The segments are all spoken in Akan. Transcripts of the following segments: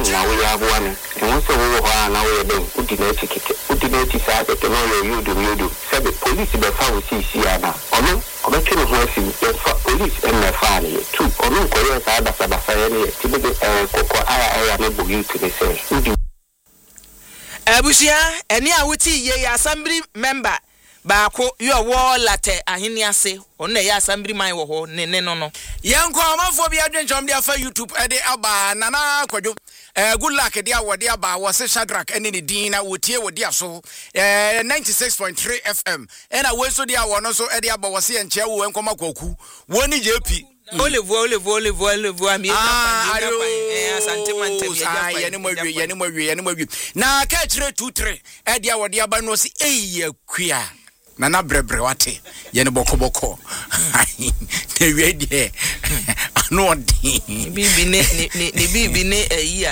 na we have one. And once we are now we are udinati sa ke no you say the police be fa we see ana ono obetwe ho afi police and na fa ne two ono ko ye sa basa ye ne ti be kokko aya ne bu you to be say abusia eni awuti ye assembly member baako yo wo late ahini ase ono ye assembly man wo ho ne no yanko amafo bi adwenchom de afa YouTube e de aba nana kwadwo good luck de awode aba wo se Shadrack ene ne din na wotie wode aso 96.3 FM ena we so de awo no so e de aba wo se enche wo enkoma kwaku woni JP Olive ami asante mantebia yene mwawie na ka kire 23 e de awode aba no se akua nana brebre wate yene bokoboko ne wie ano odi bibi ne iya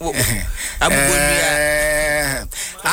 abugondua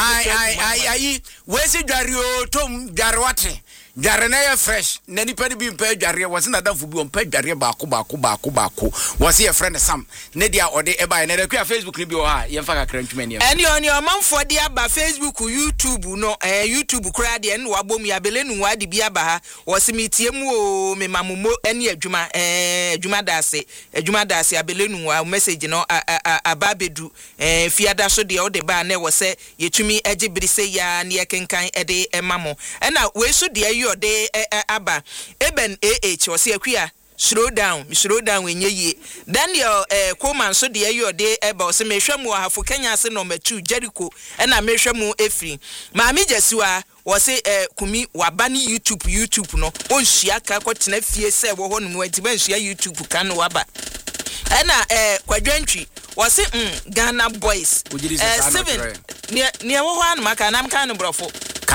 ai wesi dwario tom dwarwate dware na ye fresh na nipa bi mpa dware wose na dafu bi mpa dware baako wose ye friend Sam ne dia ode e ba na rekua Facebook ni bi o ha ye mfa kakra ntwumani eni oni omanfo de aba Facebook YouTube no YouTube kura de en wabom ya belenu wade bi aba ha wose mitie mu o memamumo eni adwuma dase abelenu wa message no ababedu fiada so de ode ba na wose yetumi agibrise ya ne kenkan ede emamo na we so de de aba eben wose akua slow down wenye ye Daniel Coleman so de ayo de eba wose mehwemu ahafo Kenya ase no 2 Jericho na mehwemu efri maami jesiwa wose kumi wabani YouTube no onhia ka kwotena fie se wo ho no atiba nhia YouTube kan waba na kwadwantwi wose Ghana boys 7 ne wo ho an maka nam kan brofo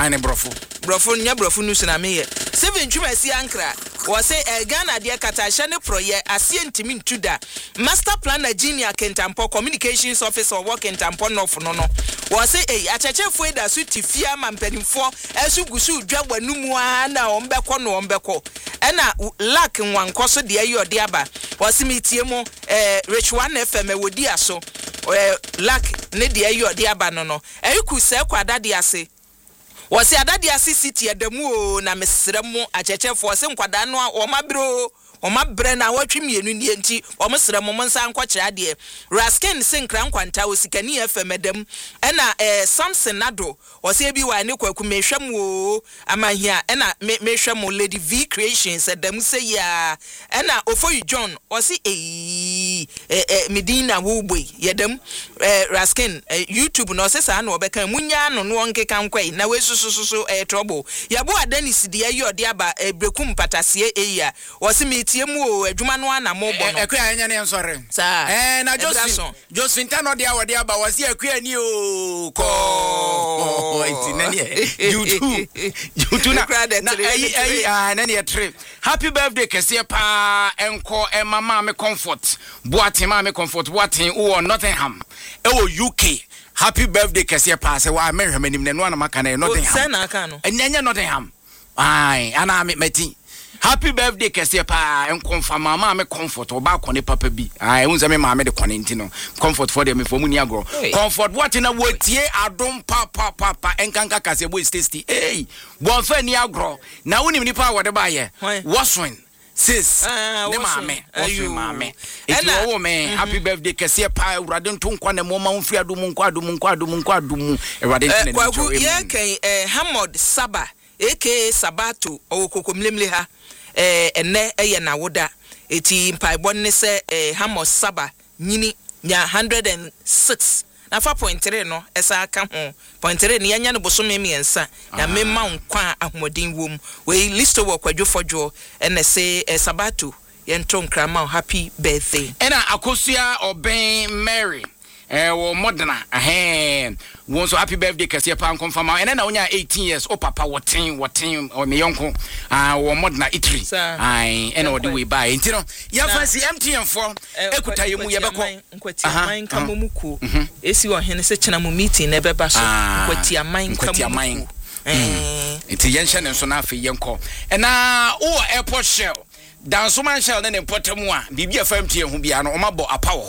nya brofo nusu na meye 7 twumasi ankra wose Ghana de katasha ne proye asie ntimi ntuda master planner Junior Kentampo communications officer work Kentampo no wose achechefo eda su tifia mampanimfo esugusu dwagba numu na ombeko na lack nwankoso de ayo de aba wose mitie mu Rich 1 FM wodi aso lack ne de ayo de aba no eyiku se kwada de ase wose adade asisiti edamu na mesremu achechefo wose nkwada no omabre na watwemienu nie nti omsremu monsa nkokira de Raskin sinkra nkwanta osikani FM ena Samson Nado wose bi wa ne kwaku mehwemu amahia ena mehwemu Lady V Creations edamu se ya ena Ofoyi John wose Medina wobwe yedam Raskin YouTube no se sa na obeka munya no no nkeka nkwai na wesususu trouble yabo Adenis de ayo de aba brekum patasie eya wose tiemu o adwuma no ana mo bo no akua anya ne nsore na Josephine Tano de awode aba wase akua ni o ko itinani YouTube na na ne trip happy birthday kese pa enko mama me comfort boatin mama me comfort boatin o Nottingham UK happy birthday kese pa se wa me hwemanim ne no na maka na Nottingham se na aka no enya Nottingham ai ana me meti happy birthday kese pa enkonfa mama me comfort oba kone papa bi unza me mama de kone ntino comfort for them for muni agro comfort what na wotie adom papa enkanka kase boy tasty bonfa ni agro na woni nipa wode ba ye waswin sis ne mame mame eti wo me happy birthday kese pa urade ntonkwa na mo ma mfri adum nkwa urade ntine kwa ye kan Hamod Saba aka Sabato okokomlemle ha ene eye na woda eti mpaibon ne se Hamod Saba nyini nya 106 na 4.3 no esa ka ho 0.3 ne nya ne bosome miensa ya memma nkwa ahomodin wom we listo wo kwadwofodwo ene se Sabato yento nkrama happy birthday ena akosua oben Mary wo modena won so happy birthday kase pa confirm ena na wonya 18 years o papa woten o me yonko wo modena itri ena odi we buy ntino ya fancy MTN for ekuta yemu ye beko nkwati aman kamomuku esi wo hene se chena mu meeting na beba so nkwati aman kamomuku enti yenhye ne so na afi yenko ena wo airport shell Dansoman shall then important one. Bibia FMT hu bia no omabo apa wo ho.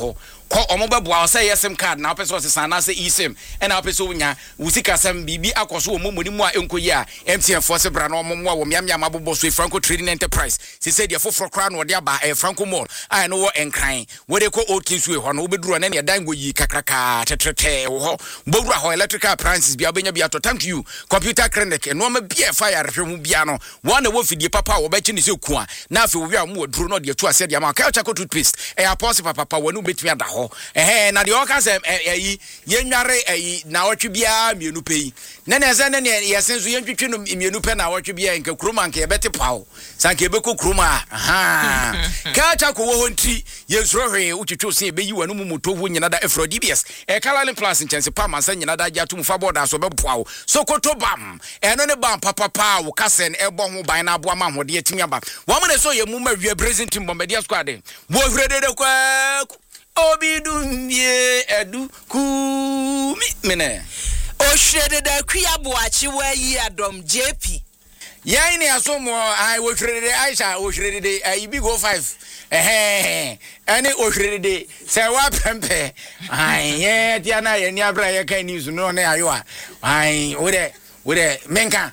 ko omobeboa say sim card na opese osesa na say eSIM e na opese onya wusika sam bibi akoso omomoni mu a enkoyi a MTN force bra na omomwa wo miamia mabobo so Franco Trading Enterprise se say de foforo kra na ode aba Franco Mall a no wo enkran wo de ko Old Kingsway ho na wo beduru na ne dan go yi kakraka tetrete wo ho bowura ho electrical appliances bia obenya bia to thank you computer clinic no ma bia fire rehwe mu bia no wo na wo fidie papa wo bechi ne se ku a na afi wo wi a mu duru no de tu ase de ma ka cha ko toothpaste pause papa wo no betumi ada ho na de o ka se yenware na wotwe bia mienu pei na na ze na ne yesenso yentwetwe no mienu pe na wotwe bia nka kroma nka yebete pawo sanka ebeko kroma ka cha ko wo ho nti yensuro hwe utwetwe se ebeyi wanu mu moto ho nyina da efro DBS Kalale Plus nchance pa mansa nyina da gya tum fa boda so beboawo Sokoto bam eno ne bam papa wo kasen ebo ho ban na aboa ma hode atimi aba wo mo ne so ye mu ma wie present team bombedia squad wo hwredede kwa obidumye edu ku mene o hwredede kwia boachi wa yi adom JP yayi ne asomo ai wo hwredede Aisha wo hwredede ibi go 5 ene o hwredede se wa pempe ai ye dia na ye ni abra ye kan news no ne ayo a ai wo de menka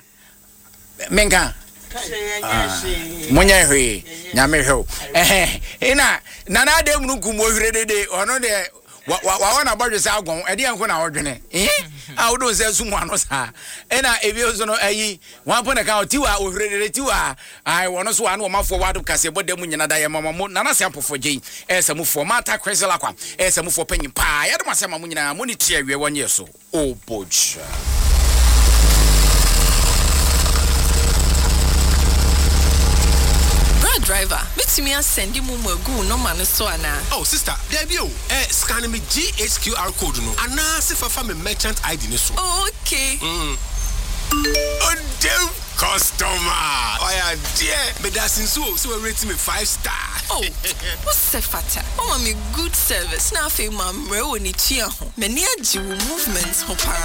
Monya hwe nyame hwe ina nana dem nu kumo hwredede ono de wa na bodwe sa agon ede enko na wodwene a wo don se sumu ano sa ina ebi ozo no ayi wan po na ka tiwa o hwredede tiwa ai wono so anu o mafo wado kase bodem nyina da ye mama nana se apofo gei ese mu fo mata kwesela kwa ese mu fo panyin pa ye de masema mu nyina mo ni tie awie wonye so o bocha driver, me send you mugu no man so ana. Oh sister, there be scan me GHQR code no. Ana se fa me merchant ID ne so. Oh, okay. Oh damn customer. Oh yeah, dear. Me da since so we rate me 5 star. Oh, what's se fata? Oh, me good service. Na fe ma mre woni tua ho. Me ni agi movements ho para.